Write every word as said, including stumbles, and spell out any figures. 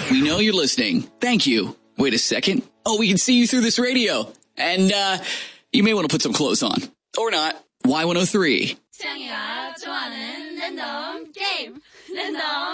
We know you're listening. Thank you. Wait a second. Oh, we can see you through this radio. And, uh, you may want to put some clothes on. Or not. Y one oh three. 수영이가 좋아하는 랜덤 게임. 랜덤